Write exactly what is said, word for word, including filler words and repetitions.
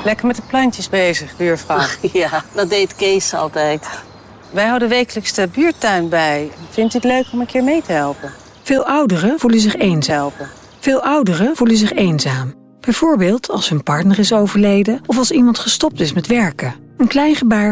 Lekker met de plantjes bezig, buurvrouw. Ach, ja, dat deed Kees altijd. Wij houden wekelijks de buurtuin bij. Vindt u het leuk om een keer mee te helpen? Veel ouderen voelen zich eenzaam. Helpen. Veel ouderen voelen zich eenzaam. Bijvoorbeeld als hun partner is overleden of als iemand gestopt is met werken. Een klein gebaar